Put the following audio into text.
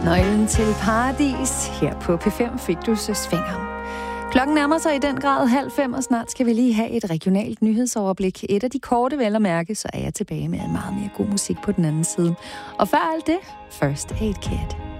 Nøglen til paradis. Her på P5 fik du Svinger. Klokken nærmer sig i den grad 4:30, og snart skal vi lige have et regionalt nyhedsoverblik. Et af de korte, vel at mærke, så er jeg tilbage med meget mere god musik på den anden side. Og før alt det, First Aid Kit.